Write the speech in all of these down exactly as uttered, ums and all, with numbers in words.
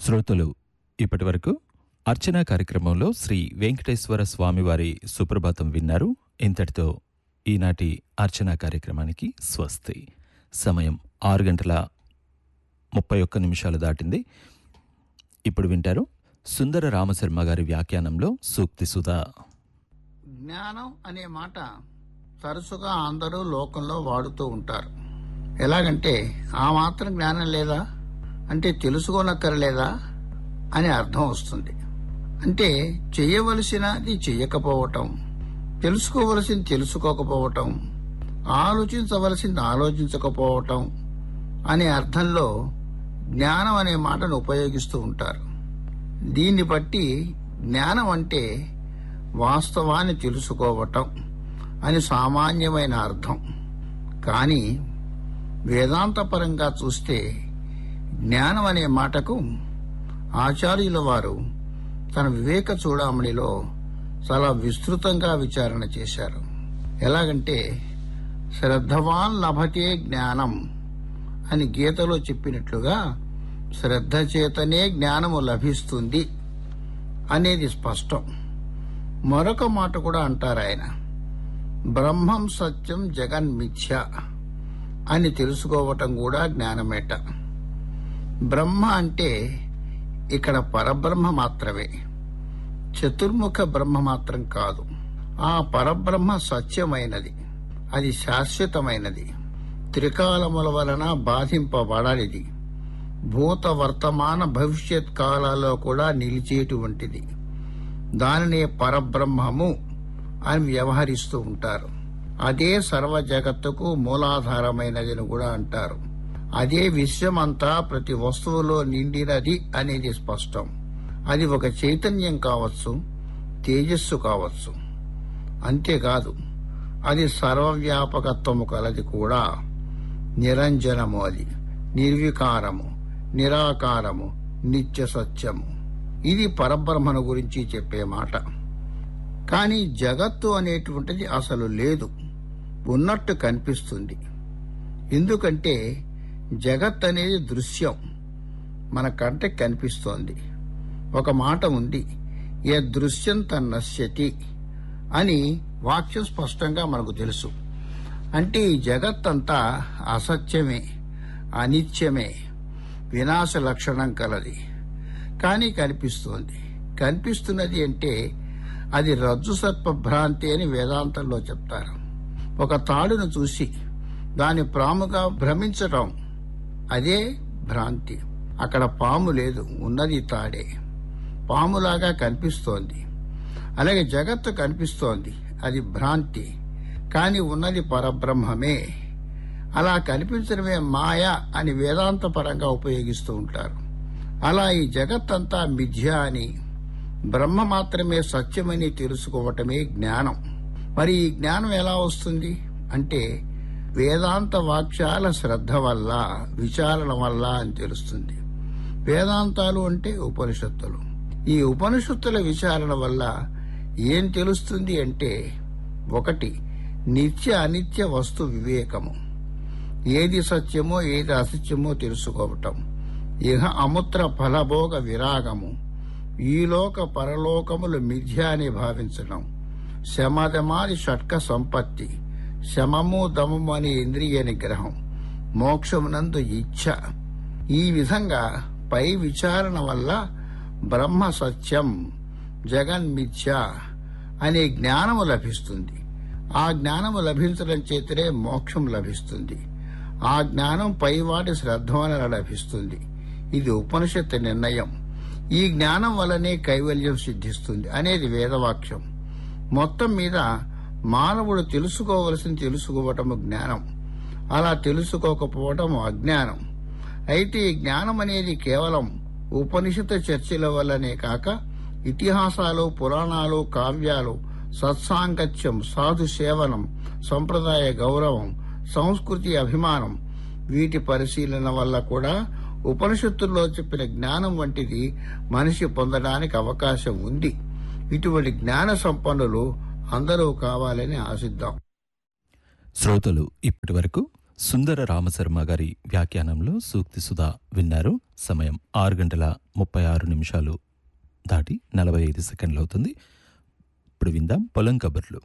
శ్రోతలు ఇప్పటి వరకు అర్చనా కార్యక్రమంలో శ్రీ వెంకటేశ్వర స్వామివారి సుప్రభాతం విన్నారు. ఇంతటితో ఈనాటి అర్చనా కార్యక్రమానికి స్వస్తి. సమయం ఆరు గంటల ముప్పై ఒక్క నిమిషాలు దాటింది. ఇప్పుడు వింటారు సుందర రామశర్మ గారి వ్యాఖ్యానంలో సూక్తి సుధా. జ్ఞానం అనే మాట తరచుగా అందరూ లోకంలో వాడుతూ ఉంటారు. ఎలాగంటే ఆ మాత్రం జ్ఞానం లేదా అంటే తెలుసుకోనక్కర్లేదా అని అర్థం వస్తుంది. అంటే చెయ్యవలసినది చెయ్యకపోవటం, తెలుసుకోవలసింది తెలుసుకోకపోవటం, ఆలోచించవలసింది ఆలోచించకపోవటం అనే అర్థంలో జ్ఞానం అనే మాటను ఉపయోగిస్తూ ఉంటారు. దీన్ని బట్టి జ్ఞానం అంటే వాస్తవాన్ని తెలుసుకోవటం అని సామాన్యమైన అర్థం. కానీ వేదాంతపరంగా చూస్తే జ్ఞానం అనే మాటకు ఆచార్యుల వారు తన వివేక చూడామణిలో చాలా విస్తృతంగా విచారణ చేశారు. ఎలాగంటే శ్రద్ధవాన్ లభతే జ్ఞానం అని గీతలో చెప్పినట్లుగా శ్రద్ధ చేతనే జ్ఞానము లభిస్తుంది అనేది స్పష్టం. మరొక మాట కూడా అంటారు ఆయన, బ్రహ్మం సత్యం జగన్మిథ్య అని తెలుసుకోవటం కూడా జ్ఞానమేట. బ్రహ్మ అంటే ఇక్కడ పరబ్రహ్మ మాత్రమే, చతుర్ముఖ బ్రహ్మ మాత్రం కాదు. ఆ పరబ్రహ్మ సత్యమైనది, అది శాశ్వతమైనది, త్రికాలముల వలన బాధింపబడనిది, భూత వర్తమాన భవిష్యత్ కాలాల్లో కూడా నిలిచేటువంటిది. దానినే పరబ్రహ్మము అని వ్యవహరిస్తూ ఉంటారు. అదే సర్వ జగత్తుకు మూలాధారమైనదని కూడా అంటారు. అదే విశ్వమంతా ప్రతి వస్తువులో నిండినది అనేది స్పష్టం. అది ఒక చైతన్యం కావచ్చు, తేజస్సు కావచ్చు. అంతేకాదు అది సర్వవ్యాపకత్వము కలది కూడా. నిరంజనము, అది నిర్వికారము, నిరాకారము, నిత్య సత్యము. ఇది పరబ్రహ్మను గురించి చెప్పే మాట. కానీ జగత్తు అనేటువంటిది అసలు లేదు, ఉన్నట్టు కనిపిస్తుంది. ఎందుకంటే జగత్ అనేది దృశ్యం, మన కంటికి కనిపిస్తోంది. ఒక మాట ఉంది, ఏ దృశ్యం తన్నశ్యతి అని వాక్యం స్పష్టంగా మనకు తెలుసు. అంటే ఈ జగత్తంతా అసత్యమే, అనిత్యమే, వినాశ లక్షణం కలది. కానీ కనిపిస్తోంది. కనిపిస్తున్నది అంటే అది రజ్జు సర్ప భ్రాంతి అని వేదాంతంలో చెప్తారు. ఒక తాడును చూసి దాని ప్రాముగా భ్రమించటం, అదే భ్రాంతి. అక్కడ పాము లేదు, ఉన్నది తాడే. పాములాగా కనిపిస్తోంది. అలాగే జగత్తు కనిపిస్తోంది, అది భ్రాంతి. కాని ఉన్నది పరబ్రహ్మమే. అలా కనిపించడమే మాయ అని వేదాంత పరంగా ఉపయోగిస్తూ ఉంటారు. అలా ఈ జగత్తంతా మిథ్య అని, బ్రహ్మ మాత్రమే సత్యమని తెలుసుకోవటమే జ్ఞానం. మరి ఈ జ్ఞానం ఎలా వస్తుంది అంటే వేదాంత వాక్యాల శ్రద్ధ వల్ల, విచారణ వల్ల అని తెలుస్తుంది. వేదాంతాలు అంటే ఉపనిషత్తులు. ఈ ఉపనిషత్తుల విచారణ వల్ల ఏం తెలుస్తుంది అంటే, ఒకటి నిత్య అనిత్య వస్తు వివేకము, ఏది సత్యమో ఏది అసత్యమో తెలుసుకోవటం. ఇహ అముత్ర ఫలభోగ విరాగము, ఈలోక పరలోకములు మిథ్య అని భావించడం. శమదమాది షట్క సంపత్తి, శమము దమము అనే ఇంద్రియ నిగ్రహం, మోక్షమునందు ఇచ్ఛ. ఈ విధంగా పై విచారణ వల్ల బ్రహ్మ సత్యం, జగన్మిథ్య అనే జ్ఞానము లభిస్తుంది. ఆ జ్ఞానము లభించడం చేతనే మోక్షం లభిస్తుంది. ఆ జ్ఞానం పైవాటి శ్రద్ధ వలన లభిస్తుంది. ఇది ఉపనిషత్తు నిర్ణయం. ఈ జ్ఞానం వల్లనే కైవల్యం సిద్ధిస్తుంది అనేది వేదవాక్యం. మొత్తం మీద మానవుడు తెలుసుకోవలసింది తెలుసుకోవటము జ్ఞానం, అలా తెలుసుకోకపోవటము అజ్ఞానం. అయితే ఈ జ్ఞానం అనేది కేవలం ఉపనిషత్తు చర్చల వల్లనే కాక ఇతిహాసాలు, పురాణాలు, కావ్యాలు, సత్సాంగత్యం, సాధు సేవనం, సంప్రదాయ గౌరవం, సంస్కృతి అభిమానం, వీటి పరిశీలన వల్ల కూడా ఉపనిషత్తుల్లో చెప్పిన జ్ఞానం వంటిది మనిషి పొందడానికి అవకాశం ఉంది. ఇటువంటి జ్ఞాన సంపన్నులు అందరూ కావాలని ఆశిద్దాం. శ్రోతలు ఇప్పటి వరకు సుందర రామశర్మ గారి వ్యాఖ్యానంలో సూక్తి సుధా విన్నారు. సమయం ఆరు గంటల ముప్పై ఆరు నిమిషాలు దాటి నలభై ఐదు సెకండ్లు అవుతుంది. ఇప్పుడు విందాం పొలం కబుర్లు.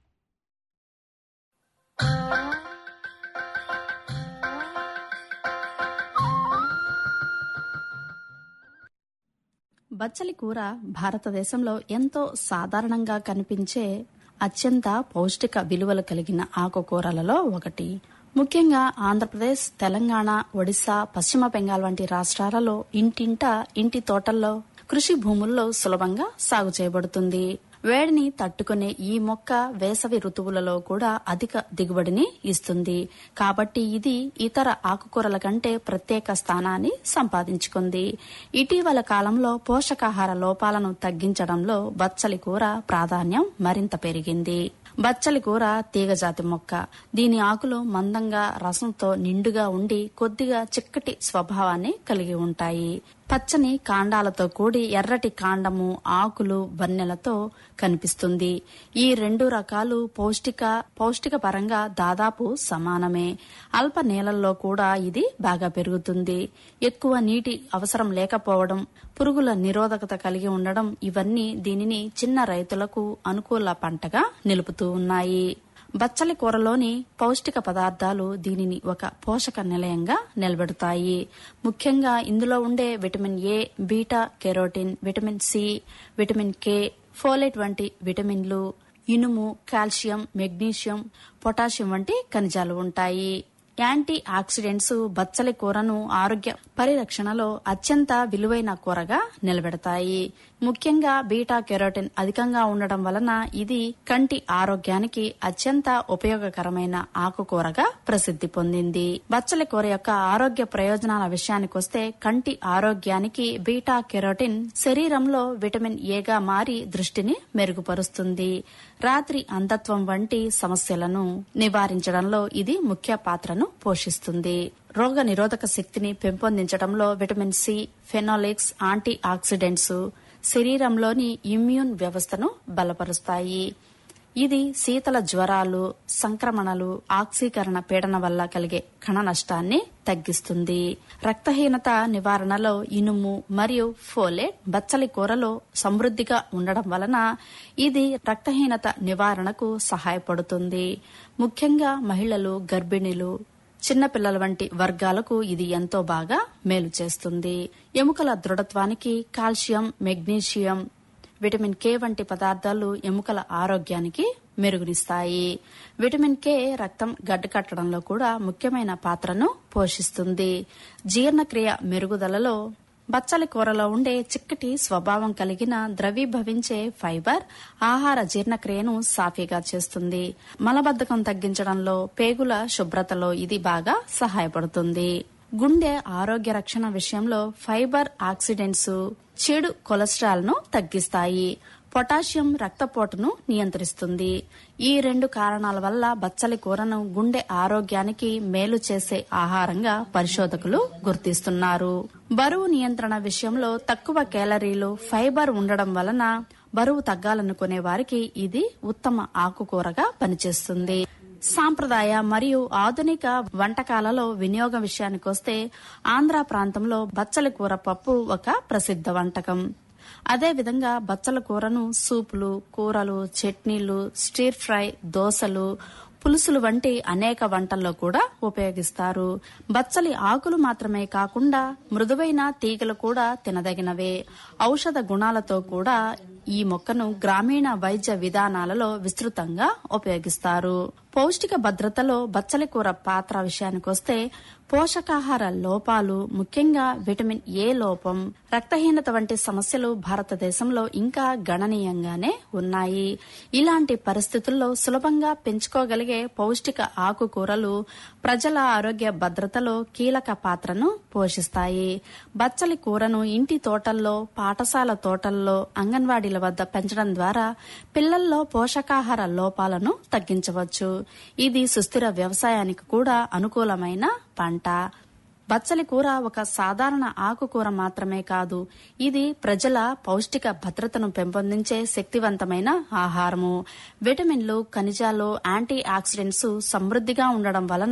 బచ్చలి కూర భారతదేశంలో ఎంతో సాధారణంగా కనిపించే అత్యంత పౌష్టిక విలువలు కలిగిన ఆకుకూరలలో ఒకటి. ముఖ్యంగా ఆంధ్రప్రదేశ్, తెలంగాణ, ఒడిశా, పశ్చిమ బెంగాల్ వంటి రాష్ట్రాలలో ఇంటింట ఇంటి తోటల్లో కృషి భూముల్లో సులభంగా సాగు చేయబడుతుంది. వేడిని తట్టుకునే ఈ మొక్క వేసవి ఋతువులలో కూడా అధిక దిగుబడిని ఇస్తుంది. కాబట్టి ఇది ఇతర ఆకుకూరల కంటే ప్రత్యేక స్థానాన్ని సంపాదించుకుంది. ఇటీవల కాలంలో పోషకాహార లోపాలను తగ్గించడంలో బచ్చలి కూర ప్రాధాన్యం మరింత పెరిగింది. బచ్చలి కూర తీగజాతి మొక్క. దీని ఆకులు మందంగా రసంతో నిండుగా ఉండి కొద్దిగా చిక్కటి స్వభావాన్ని కలిగి ఉంటాయి. పచ్చని కాండాలతో కూడి ఎర్రటి కాండము, ఆకులు, వన్నెలతో కనిపిస్తుంది. ఈ రెండు రకాలు పౌష్టిక పౌష్టిక పరంగా దాదాపు సమానమే. అల్ప నేలల్లో కూడా ఇది బాగా పెరుగుతుంది. ఎక్కువ నీటి అవసరం లేకపోవడం, పురుగుల నిరోధకత కలిగి ఉండడం ఇవన్నీ దీనిని చిన్న రైతులకు అనుకూల పంటగా నిలుపుతూ ఉన్నాయి. బచ్చలి కూరలోని పౌష్టిక పదార్థాలు దీనిని ఒక పోషక నిలయంగా నిలబెడతాయి. ముఖ్యంగా ఇందులో ఉండే vitamin A, beta carotene, vitamin C, vitamin K, folate వంటి విటమిన్లు, ఇనుము, కాల్షియం, మెగ్నీషియం, పొటాషియం వంటి ఖనిజాలు ఉంటాయి. యాంటీ ఆక్సిడెంట్స్ బచ్చలి కూరను ఆరోగ్య పరిరక్షణలో అత్యంత విలువైన కూరగా నిలబెడతాయి. ముఖ్యంగా బీటా కెరోటిన్ అధికంగా ఉండడం వలన ఇది కంటి ఆరోగ్యానికి అత్యంత ఉపయోగకరమైన ఆకుకూరగా ప్రసిద్ధి పొందింది. బచ్చలి కూర యొక్క ఆరోగ్య ప్రయోజనాల విషయానికొస్తే కంటి ఆరోగ్యానికి బీటా కెరోటిన్ శరీరంలో విటమిన్ ఏగా మారి దృష్టిని మెరుగుపరుస్తుంది. రాత్రి అంధత్వం వంటి సమస్యలను నివారించడంలో ఇది ముఖ్య పాత్రను పోషిస్తుంది. రోగ నిరోధక శక్తిని పెంపొందించడంలో విటమిన్ సి, ఫెనాలిక్స్, యాంటీ ఆక్సిడెంట్స్ శరీరంలోని ఇమ్యూన్ వ్యవస్థను బలపరుస్తాయి. ఇది శీతల జ్వరాలు, సంక్రమణలు, ఆక్సీకరణ పీడన వల్ల కలిగే కణ నష్టాన్ని తగ్గిస్తుంది. రక్తహీనత నివారణలో ఇనుము మరియు ఫోలేట్ బచ్చలి కూరలో సమృద్ధిగా ఉండడం వలన ఇది రక్తహీనత నివారణకు సహాయపడుతుంది. ముఖ్యంగా మహిళలు, గర్భిణీలు, చిన్నపిల్లల వంటి వర్గాలకు ఇది ఎంతో బాగా మేలు చేస్తుంది. ఎముకల దృఢత్వానికి కాల్షియం, మెగ్నీషియం, విటమిన్ కే వంటి పదార్థాలు ఎముకల ఆరోగ్యానికి మెరుగునిస్తాయి. విటమిన్ కే రక్తం గడ్డకట్టడంలో కూడా ముఖ్యమైన పాత్రను పోషిస్తుంది. జీర్ణక్రియ మెరుగుదలలో బచ్చలి కూరలో ఉండే చిక్కటి స్వభావం కలిగిన ద్రవీభవించే ఫైబర్ ఆహార జీర్ణక్రియను సాఫీగా చేస్తుంది. మలబద్ధకం తగ్గించడంలో, పేగుల శుభ్రతలో ఇది బాగా సహాయపడుతుంది. గుండె ఆరోగ్య రక్షణ విషయంలో ఫైబర్ ఆక్సిడెంట్స్ చెడు కొలెస్ట్రాల్ ను తగ్గిస్తాయి. పొటాషియం రక్తపోటును నియంత్రిస్తుంది. ఈ రెండు కారణాల వల్ల బచ్చలి కూరను గుండె ఆరోగ్యానికి మేలు చేసే ఆహారంగా పరిశోధకులు గుర్తిస్తున్నారు. బరువు నియంత్రణ విషయంలో తక్కువ కేలరీలు, ఫైబర్ ఉండడం వలన బరువు తగ్గాలనుకునే వారికి ఇది ఉత్తమ ఆకుకూరగా పనిచేస్తుంది. సాంప్రదాయ మరియు ఆధునిక వంటకాలలో వినియోగ విషయానికొస్తే ఆంధ్ర ప్రాంతంలో బచ్చలి కూర పప్పు ఒక ప్రసిద్ధ వంటకం. అదేవిధంగా బచ్చల కూరను సూపులు, కూరలు, చట్నీలు, స్టిర్ ఫ్రై, దోసలు, పులుసులు వంటి అనేక వంటల్లో కూడా ఉపయోగిస్తారు. బచ్చలి ఆకులు మాత్రమే కాకుండా మృదువైన తీగలు కూడా తినదగినవే. ఔషధ గుణాలతో కూడా ఈ మొక్కను గ్రామీణ వైద్య విధానాలలో విస్తృతంగా ఉపయోగిస్తారు. పౌష్టిక భద్రతలో బచ్చలి కూర పాత్ర విషయానికొస్తే పోషకాహార లోపాలు, ముఖ్యంగా విటమిన్ ఏ లోపం, రక్తహీనత వంటి సమస్యలు భారతదేశంలో ఇంకా గణనీయంగానే ఉన్నాయి. ఇలాంటి పరిస్థితుల్లో సులభంగా పెంచుకోగలిగే పౌష్టిక ఆకుకూరలు ప్రజల ఆరోగ్య భద్రతలో కీలక పాత్రను పోషిస్తాయి. బచ్చలి కూరను ఇంటి తోటల్లో, పాఠశాల తోటల్లో, అంగన్వాడీల వద్ద పెంచడం ద్వారా పిల్లల్లో పోషకాహార లోపాలను తగ్గించవచ్చు. ఇది సుస్థిర వ్యవసాయానికి కూడా అనుకూలమైన పంట. బచ్చలి కూర ఒక సాధారణ ఆకుకూర మాత్రమే కాదు, ఇది ప్రజల పౌష్టిక భద్రతను పెంపొందించే శక్తివంతమైన ఆహారము. విటమిన్లు, ఖనిజాలు, యాంటీ ఆక్సిడెంట్స్ సమృద్ధిగా ఉండడం వలన